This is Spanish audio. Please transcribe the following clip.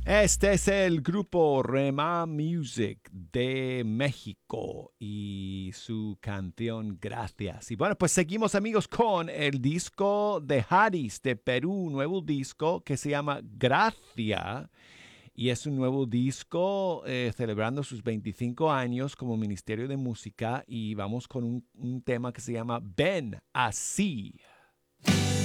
Este es el grupo Rema Music de México y su canción Gracias. Y bueno, pues seguimos amigos con el disco de Haris de Perú, nuevo disco que se llama Gracia. Y es un nuevo disco celebrando sus 25 años como Ministerio de Música y vamos con un tema que se llama Ven así.